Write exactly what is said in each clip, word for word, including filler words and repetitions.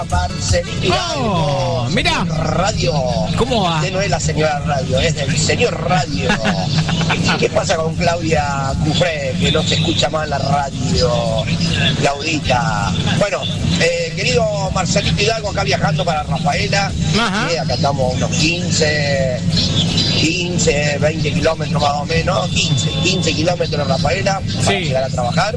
Marcelito Hidalgo. Oh, mira. Radio. ¿Cómo va? Usted no es la señora Radio, es del señor Radio. ¿Qué pasa con Claudia Cufré, que no se escucha más en la radio? Claudita. Bueno, eh, querido Marcelito Hidalgo, acá viajando para Rafaela. Ajá. Eh, acá estamos unos quince, quince, veinte kilómetros más o menos. quince, quince kilómetros de Rafaela para Sí. llegar a trabajar.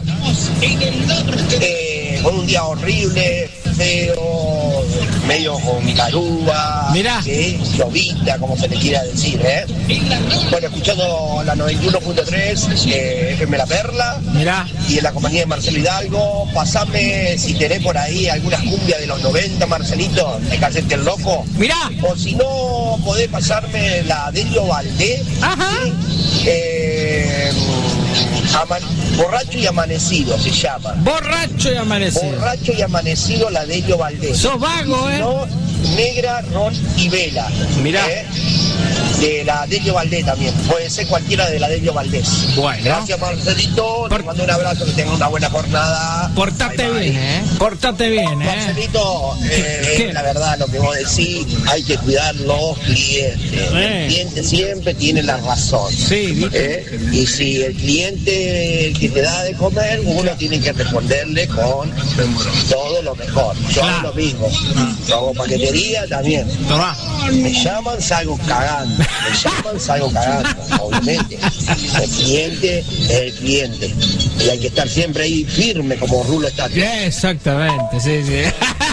Eh, con un día horrible, feo, medio con carúa, Mirá. ¿sí? Llovita, como se le quiera decir, ¿eh? Bueno, escuchando la noventa y uno punto tres, eh, F M La Perla, Mirá. y en la compañía de Marcelo Hidalgo. Pasame, si tenés por ahí, algunas cumbias de los noventa, Marcelito, de Cachete el Loco. Mirá. O si no, podés pasarme la Delio Valdés. Ajá. ¿Sí? Eh, aman- borracho y amanecido se llama. Borracho y amanecido. Borracho y amanecido, la Delio Valdés. Sos vago, Si ¿eh? no, negra, ron y vela. Mirá. ¿Eh? De la Delio Valdés también. Puede ser cualquiera de la Delio Valdés. Bueno. Gracias, Marcelito. Por- Te mando un abrazo, que tengan una buena jornada. Portate Bye, bye. bien, ¿eh? Portate bien, ¿eh? Marcelito, eh, ¿Qué? la verdad, lo que vos decís, hay que cuidar los clientes. Eh. El cliente siempre tiene la razón. Sí, ¿viste? ¿Eh? Y si el cliente que te da de comer, uno tiene que responderle con todo lo mejor. Yo Claro. hago lo mismo. Yo hago paquetería también. Tomá. Me llaman, salgo cagando. Me llaman, salgo cagando, obviamente. El cliente es el cliente. Y hay que estar siempre ahí firme como Rulo está. Exactamente, sí, sí.